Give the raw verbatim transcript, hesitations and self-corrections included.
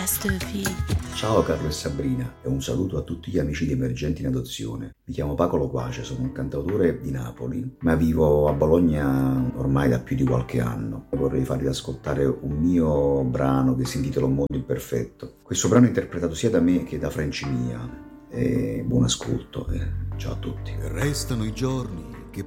reste vie. Ciao Carlo e Sabrina e un saluto a tutti gli amici di Emergenti in Adozione. Mi chiamo Paco Loquace, sono un cantautore di Napoli, ma vivo a Bologna ormai da più di qualche anno. Vorrei farvi ascoltare un mio brano che si intitola Un mondo imperfetto. Questo brano è interpretato sia da me che da Franci Mia. E buon ascolto e ciao a tutti. Restano i giorni